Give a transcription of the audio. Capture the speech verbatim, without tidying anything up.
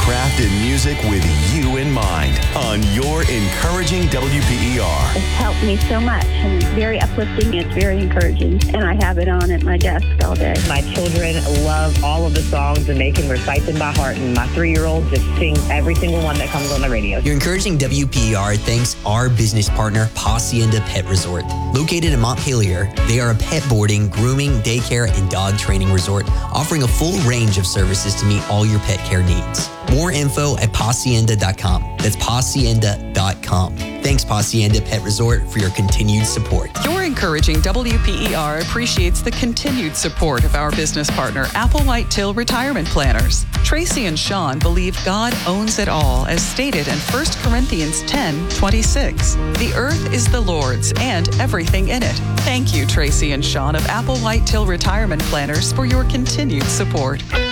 crafted music with you in mind on your encouraging W P E R. It's helped me so much, and it's very uplifting. It's very encouraging, and I have it on at my desk all day. My children love all of the songs, and they can recite them by heart, and my three-year-old just sings every single one that comes on the radio. Your encouraging W P E R thanks our business partner, Hacienda Pet Resort. Located in Montpelier, they are a pet boarding, grooming, daycare, and dog training resort, offering a full range of services to meet all your pet care needs. More info at Hacienda dot com. That's Hacienda dot com. Thanks, Hacienda Pet Resort, for your continued support. Your encouraging W P E R appreciates the continued support of our business partner, Applewhite Till Retirement Planners. Tracy and Sean believe God owns it all, as stated in First Corinthians ten twenty-six. The earth is the Lord's and everything in it. Thank you, Tracy and Sean of Applewhite Till Retirement Planners, for your continued support.